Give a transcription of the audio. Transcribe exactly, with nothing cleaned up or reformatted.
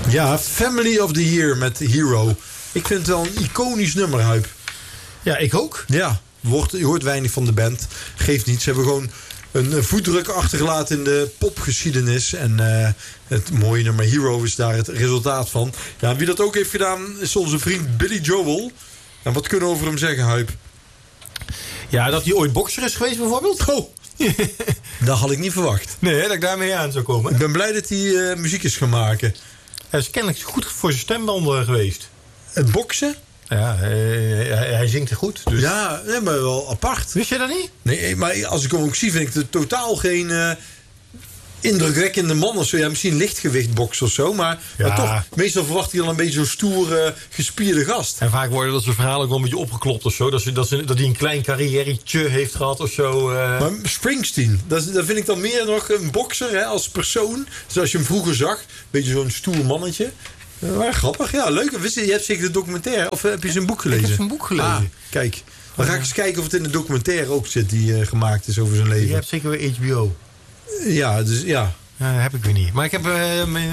Ja, Family of the Year met Hero. Ik vind het wel een iconisch nummer, Huip. Ja, ik ook. Ja, wordt, je hoort weinig van de band. Geeft niet. Ze hebben gewoon een voetdruk achtergelaten in de popgeschiedenis. En uh, het mooie nummer Hero is daar het resultaat van. Ja, wie dat ook heeft gedaan is onze vriend Billy Joel. En wat kunnen we over hem zeggen, Huip? Ja, dat hij ooit bokser is geweest bijvoorbeeld. Oh, dat had ik niet verwacht. Nee, dat ik daarmee aan zou komen. Ik ben blij dat hij uh, muziek is gaan maken. Hij is kennelijk goed voor zijn stembanden geweest. Het boksen? Ja, hij, hij, hij zingt er goed. Dus. Ja, nee, maar wel apart. Wist je dat niet? Nee, maar als ik hem ook zie, vind ik het totaal geen uh, indrukwekkende man of zo. Ja, misschien lichtgewicht boksen of zo. Maar, Ja. maar toch, meestal verwacht hij dan een beetje zo'n stoere, gespierde gast. En vaak worden dat soort verhalen ook wel een beetje opgeklopt of zo. Dat, ze, dat, ze, dat hij een klein carrièretje heeft gehad of zo. Uh. Maar Springsteen, dat, is- dat vind ik dan meer nog een bokser hè, als persoon. Zoals je hem vroeger zag. Een beetje zo'n stoer mannetje. Uh, maar grappig, ja, leuk. Wist je, je hebt zeker de documentaire, of heb je zijn boek gelezen? Ik heb zijn boek gelezen. Ah, kijk, dan ga ik eens kijken of het in de documentaire ook zit die uh, gemaakt is over zijn leven. Je hebt zeker weer H B O. Ja, dus ja. Ja, dat heb ik weer niet. Maar ik heb uh, mijn